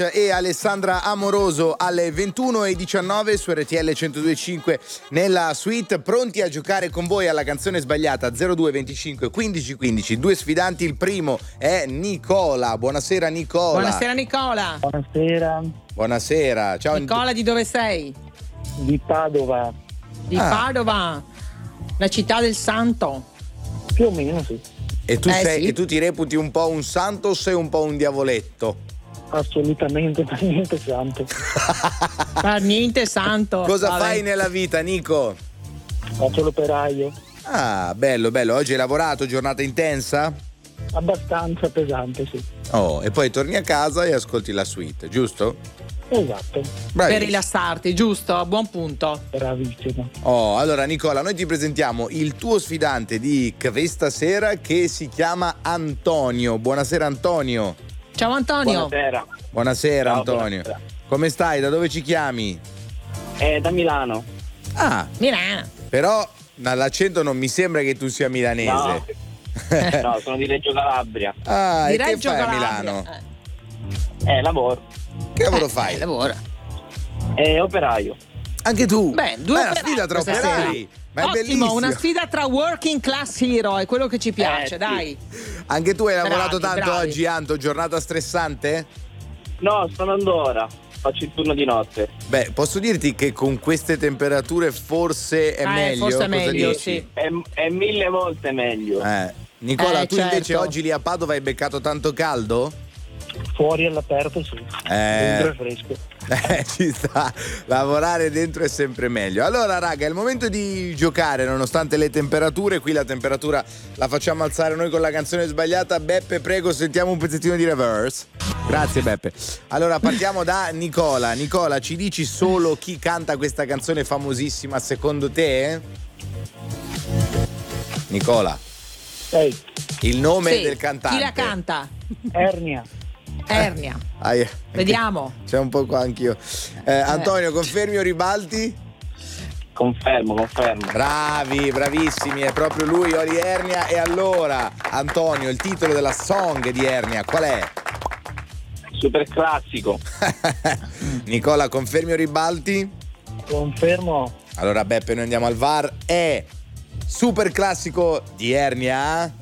e Alessandra Amoroso alle 21:19 su RTL 102.5 nella suite, pronti a giocare con voi alla canzone sbagliata. 02 25 15 15, due sfidanti, il primo è Nicola. Buonasera Nicola. Buonasera Nicola. Buonasera. Buonasera, ciao Nicola, di dove sei? Di Padova. Di Padova, la città del santo. Più o meno sì. E tu, sì. e tu ti reputi un po' un santo o sei un po' un diavoletto? Assolutamente, per niente santo. Per niente santo. Cosa fai nella vita, Nico? Faccio l'operaio. Ah, bello, bello. Oggi hai lavorato, giornata intensa? Abbastanza pesante, sì. Oh, e poi torni a casa e ascolti la suite, giusto? Esatto. Bravissimo. Per rilassarti, giusto? Buon punto. Bravissimo. Oh, allora Nicola, noi ti presentiamo il tuo sfidante di questa sera che si chiama Antonio. Buonasera Antonio. Ciao Antonio. Buonasera. Buonasera Ciao, Antonio. buonasera. Come stai? Da dove ci chiami? Da Milano. Ah, Milano. però dall'accento non mi sembra che tu sia milanese. No. No, sono di Reggio Calabria. Ah, Di e che Reggio fai a Calabria. Milano? Lavoro. Che lavoro fai? Lavora. Operaio. Anche tu? Beh, due È una sfida tra questa sera. operai. Ma è Ottimo, bellissimo. una sfida tra working class hero, è quello che ci piace, sì. dai. Anche tu hai lavorato Bravi, tanto bravi. oggi, Anto? Giornata stressante? No, sto andando ora. Faccio il turno di notte. Beh, posso dirti che con queste temperature forse è meglio. Forse è Cosa meglio, dici? sì. È 1000 volte meglio. Nicola, tu certo. invece oggi lì a Padova hai beccato tanto caldo? Fuori all'aperto, sì. Dentro è fresco. Ci sta, lavorare dentro è sempre meglio. Allora raga, è il momento di giocare nonostante le temperature. Qui la temperatura la facciamo alzare noi con la canzone sbagliata. Beppe, prego, sentiamo un pezzettino di reverse. Grazie Beppe. Allora partiamo da Nicola. Nicola, ci dici solo chi canta questa canzone famosissima secondo te? Nicola, Ehi, il nome Sì, del cantante. Chi la canta? Ernia. Ernia. Vediamo. C'è un po' qua anch'io. Antonio, confermi o ribalti? Confermo. Bravi, bravissimi, è proprio lui, Oli Ernia. E allora, Antonio, il titolo della song di Ernia qual è? Super classico. Nicola, confermi o ribalti? Confermo. Allora Beppe, noi andiamo al VAR. È super classico di Ernia?